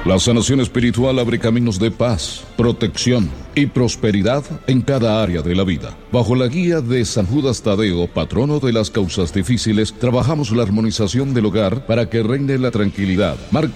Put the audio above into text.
La sanación espiritual abre caminos de paz, protección y prosperidad en cada área de la vida. Bajo la guía de San Judas Tadeo, patrono de las causas difíciles, trabajamos la armonización del hogar para que reine la tranquilidad.